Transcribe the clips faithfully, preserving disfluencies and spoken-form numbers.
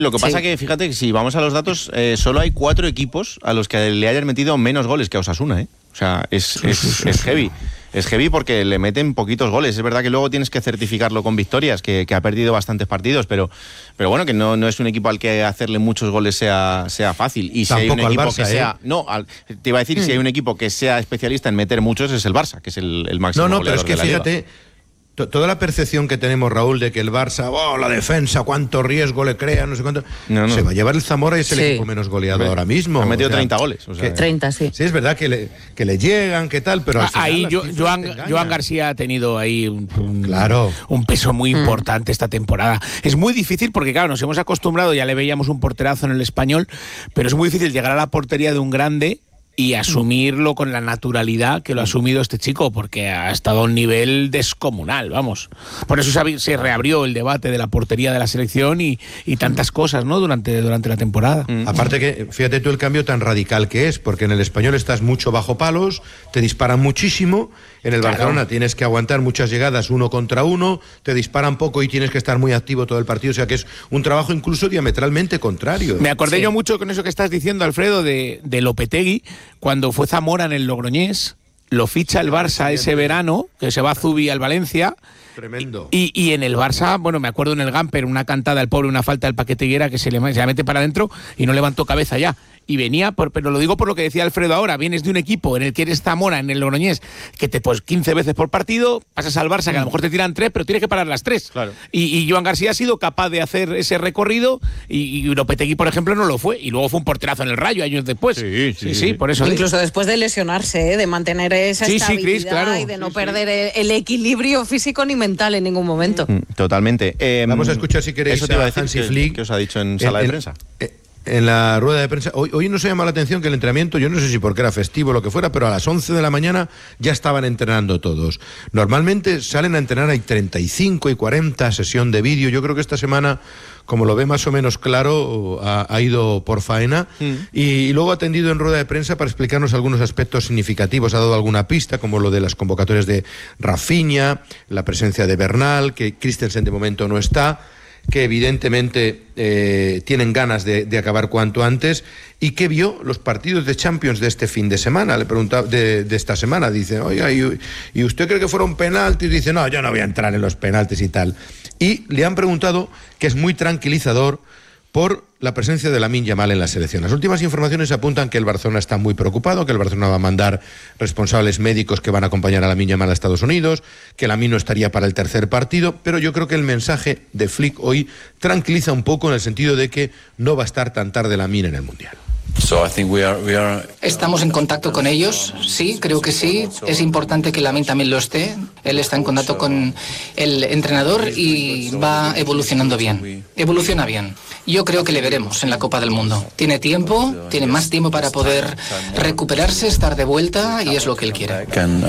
Lo que pasa sí. que, fíjate, que si vamos a los datos, eh, solo hay cuatro equipos a los que le hayan metido menos goles que a Osasuna, ¿eh? O sea, es, es, es heavy. Es heavy porque le meten poquitos goles. Es verdad que luego tienes que certificarlo con victorias, que, que ha perdido bastantes partidos, pero, pero bueno, que no, no es un equipo al que hacerle muchos goles sea, sea fácil. Y si Tampoco hay un equipo al Barça, que sea... ¿eh? No, al, te iba a decir, mm. si hay un equipo que sea especialista en meter muchos, es el Barça, que es el, el máximo No, no, goleador pero es que de la fíjate... Liga. Toda la percepción que tenemos, Raúl, de que el Barça, oh, la defensa, cuánto riesgo le crea, no sé cuánto... No, no. Se va a llevar el Zamora y es el sí. equipo menos goleado ahora mismo. Ha metido o sea, treinta goles. O sea, que, treinta, sí. Sí, es verdad que le, que le llegan, que tal, pero... Ah, ahí yo, Joan, Joan García ha tenido ahí un, un, claro. un peso muy importante mm. esta temporada. Es muy difícil porque, claro, nos hemos acostumbrado, ya le veíamos un porterazo en el Español, pero es muy difícil llegar a la portería de un grande y asumirlo con la naturalidad que lo ha asumido este chico, porque ha estado a un nivel descomunal, vamos. Por eso se reabrió el debate de la portería de la selección y, y tantas cosas, ¿no?, durante, durante la temporada. Mm. Aparte que, fíjate tú el cambio tan radical que es, porque en el Español estás mucho bajo palos, te disparan muchísimo, en el claro. Barcelona tienes que aguantar muchas llegadas uno contra uno, te disparan poco y tienes que estar muy activo todo el partido, o sea que es un trabajo incluso diametralmente contrario. Me acordé sí. yo mucho con eso que estás diciendo, Alfredo, de, de Lopetegui, cuando fue Zamora en el Logroñés, lo ficha el Barça ese verano, que se va a Zubi al Valencia. Tremendo. Y, y en el Barça, bueno, me acuerdo en el Gamper, una cantada al pobre, una falta del Paquete Higuera que se le, se le mete para adentro y no levantó cabeza ya. Y venía, por, pero lo digo por lo que decía Alfredo ahora, vienes de un equipo en el que eres Zamora, en el Logroñés, que te pues quince veces por partido, pasas al Barça, que a lo mejor te tiran tres, pero tienes que parar las tres. Claro. Y, y Joan García ha sido capaz de hacer ese recorrido y, y Lopetegui, por ejemplo, no lo fue. Y luego fue un porterazo en el Rayo años después. Sí, sí, sí, sí, sí por eso. Incluso sí. después de lesionarse, ¿eh? De mantener esa sí, estabilidad sí, Chris, claro. y de no sí, perder sí. el equilibrio físico ni mental en ningún momento. Totalmente. Eh, Vamos a escuchar, si queréis, eso te iba a decir, Hansi que, Flick. que os ha dicho en sala en, de prensa. En, en la rueda de prensa, hoy, hoy nos ha llamado la atención que el entrenamiento, yo no sé si porque era festivo o lo que fuera, pero a las once de la mañana ya estaban entrenando todos. Normalmente salen a entrenar, hay treinta y cinco y cuarenta, sesión de vídeo. Yo creo que esta semana, como lo ve más o menos claro, ha, ha ido por faena mm. y, y luego ha atendido en rueda de prensa para explicarnos algunos aspectos significativos. Ha dado alguna pista, como lo de las convocatorias de Rafinha, la presencia de Bernal, que Christensen de momento no está, que evidentemente eh, tienen ganas de, de acabar cuanto antes, y que vio los partidos de Champions de este fin de semana. Le preguntaba de, de esta semana, dice, oiga, ¿y, ¿y usted cree que fueron penaltis? Dice, no, yo no voy a entrar en los penaltis y tal. Y le han preguntado, que es muy tranquilizador, por la presencia de Lamine Yamal en la selección. Las últimas informaciones apuntan que el Barcelona está muy preocupado, que el Barcelona va a mandar responsables médicos que van a acompañar a Lamine Yamal a Estados Unidos, que Lamine no estaría para el tercer partido, pero yo creo que el mensaje de Flick hoy tranquiliza un poco en el sentido de que no va a estar tan tarde Lamine en el Mundial. So I think we are, we are... Estamos en contacto con ellos, sí, creo que sí. Es importante que Lamine también lo esté. Él está en contacto con el entrenador y va evolucionando bien. Evoluciona bien. Yo creo que le veremos en la Copa del Mundo. Tiene tiempo, tiene más tiempo para poder recuperarse, estar de vuelta, y es lo que él quiere.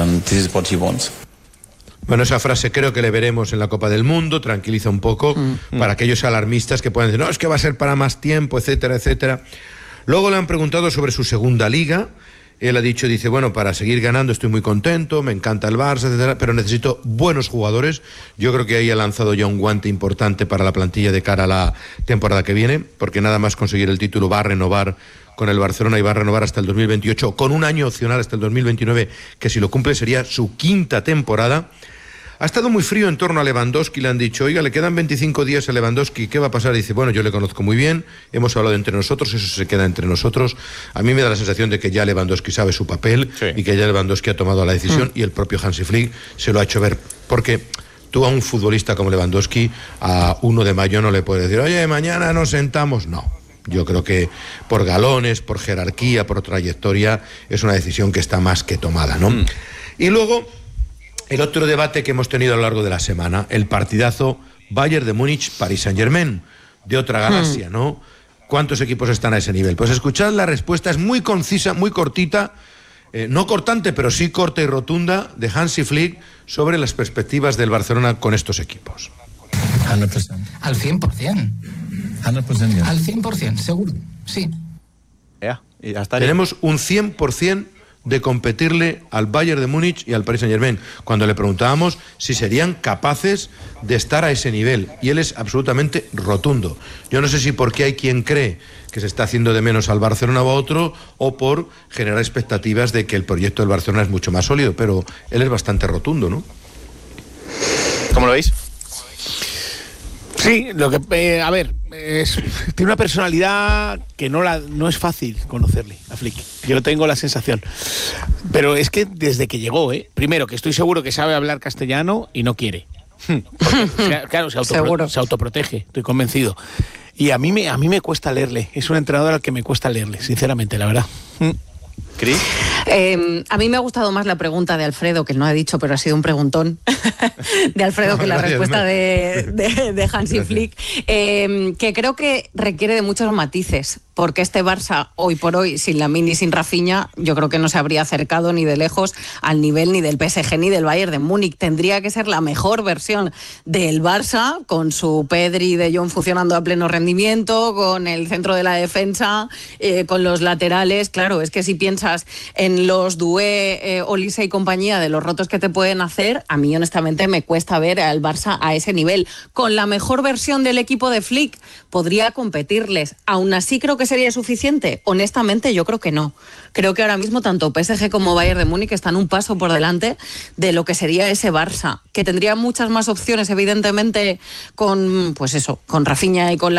Bueno, esa frase, creo que le veremos en la Copa del Mundo, tranquiliza un poco mm. para aquellos alarmistas que pueden decir, no, es que va a ser para más tiempo, etcétera, etcétera. Luego le han preguntado sobre su segunda liga. Él ha dicho, dice, bueno, para seguir ganando estoy muy contento, me encanta el Barça, etcétera, pero necesito buenos jugadores. Yo creo que ahí ha lanzado ya un guante importante para la plantilla de cara a la temporada que viene, porque nada más conseguir el título va a renovar con el Barcelona y va a renovar hasta el dos mil veintiocho, con un año opcional hasta el dos mil veintinueve, que si lo cumple sería su quinta temporada. Ha estado muy frío en torno a Lewandowski, le han dicho, oiga, le quedan veinticinco días a Lewandowski, ¿qué va a pasar? Y dice, bueno, yo le conozco muy bien, hemos hablado entre nosotros, eso se queda entre nosotros. A mí me da la sensación de que ya Lewandowski sabe su papel, sí, y que ya Lewandowski ha tomado la decisión, mm. y el propio Hansi Flick se lo ha hecho ver, porque tú a un futbolista como Lewandowski, a uno de mayo no le puedes decir, oye, mañana nos sentamos, no. Yo creo que por galones, por jerarquía, por trayectoria, es una decisión que está más que tomada, ¿no? Mm. Y luego, el otro debate que hemos tenido a lo largo de la semana, el partidazo Bayern de Múnich, Paris Saint-Germain, de otra galaxia, mm. ¿no? ¿Cuántos equipos están a ese nivel? Pues escuchad la respuesta, es muy concisa, muy cortita, eh, no cortante, pero sí corta y rotunda, de Hansi Flick sobre las perspectivas del Barcelona con estos equipos. Al cien por ciento. Al cien por ciento, seguro, sí. Yeah, y hasta Tenemos un cien por ciento de competirle al Bayern de Múnich y al Paris Saint-Germain, cuando le preguntábamos si serían capaces de estar a ese nivel, y él es absolutamente rotundo. Yo no sé si porque hay quien cree que se está haciendo de menos al Barcelona o a otro, o por generar expectativas de que el proyecto del Barcelona es mucho más sólido, pero él es bastante rotundo, ¿no? ¿Cómo lo veis? Sí, lo que eh, a ver, es, tiene una personalidad que no la no es fácil conocerle a Flick. Yo tengo la sensación. Pero es que desde que llegó, ¿eh? Primero, que estoy seguro que sabe hablar castellano y no quiere. Porque, claro, se, autopro- se autoprotege, estoy convencido. Y a mí me a mí me cuesta leerle. Es un entrenador al que me cuesta leerle, sinceramente, la verdad. ¿Cris? Eh, a mí me ha gustado más la pregunta de Alfredo, que no ha dicho, pero ha sido un preguntón de Alfredo, que la Gracias, respuesta de, de, de Hansi Flick, eh, que creo que requiere de muchos matices, porque este Barça, hoy por hoy, sin Lamine y sin Rafinha, yo creo que no se habría acercado ni de lejos al nivel ni del P S G ni del Bayern de Múnich. Tendría que ser la mejor versión del Barça, con su Pedri y De Jong funcionando a pleno rendimiento, con el centro de la defensa, eh, con los laterales. Claro, es que si piensas en los Doué, eh, Olise y compañía, de los rotos que te pueden hacer, a mí honestamente me cuesta ver al Barça a ese nivel. Con la mejor versión del equipo de Flick podría competirles. Aún así creo que sería suficiente. Honestamente yo creo que no. Creo que ahora mismo tanto P S G como Bayern de Múnich están un paso por delante de lo que sería ese Barça, que tendría muchas más opciones, evidentemente, con pues eso, con Rafinha y con la